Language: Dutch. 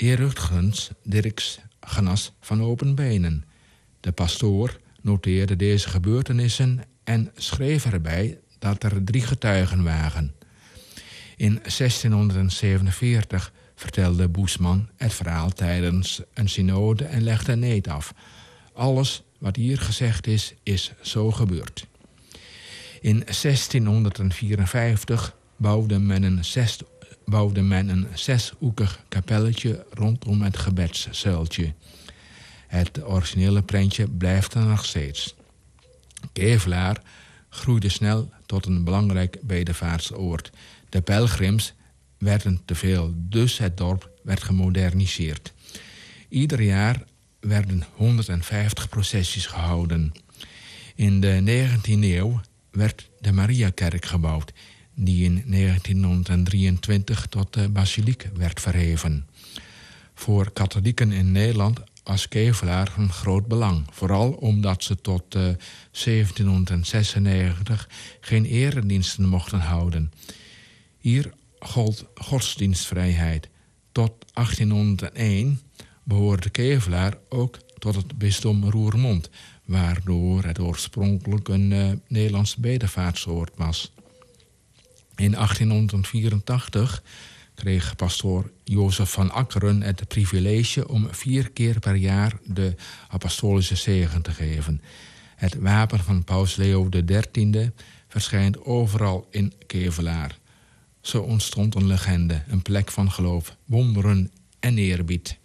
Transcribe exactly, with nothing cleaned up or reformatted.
Eeruchtgens Dirks genas van Openbenen. De pastoor noteerde deze gebeurtenissen en schreef erbij dat er drie getuigen waren. In zestienhonderdzevenenveertig vertelde Boesman het verhaal tijdens een synode en legde een eed af. Alles wat hier gezegd is, is zo gebeurd. In zestienhonderdvierenvijftig bouwde men een, zes, bouwde men een zeshoekig kapelletje rondom het gebedszuiltje. Het originele prentje blijft er nog steeds. Kevelaar groeide snel tot een belangrijk bedevaartsoord. De pelgrims werden te veel, dus het dorp werd gemoderniseerd. Ieder jaar werden honderdvijftig processies gehouden. In de negentiende eeuw werd de Mariakerk gebouwd, die in negentienhonderddrieëntwintig tot de basiliek werd verheven. Voor katholieken in Nederland was Kevelaar van groot belang, vooral omdat ze tot uh, zeventienhonderdzesennegentig geen erediensten mochten houden. Hier gold godsdienstvrijheid. Tot achttienhonderdéén behoorde Kevelaar ook tot het bisdom Roermond, waardoor het oorspronkelijk een uh, Nederlands bedevaartsoord was. In achttienhonderdvierentachtig kreeg pastoor Jozef van Akkeren het privilege om vier keer per jaar de apostolische zegen te geven. Het wapen van paus Leo de dertiende verschijnt overal in Kevelaar. Zo ontstond een legende, een plek van geloof, wonderen en eerbied.